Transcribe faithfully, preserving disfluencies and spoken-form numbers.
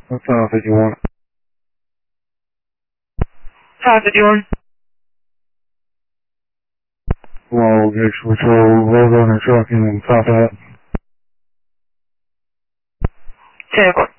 What's Tower fifty-one? Tower fifty-one. Well, Gage Patrol, road runner truck in South Hat. ten o'clock.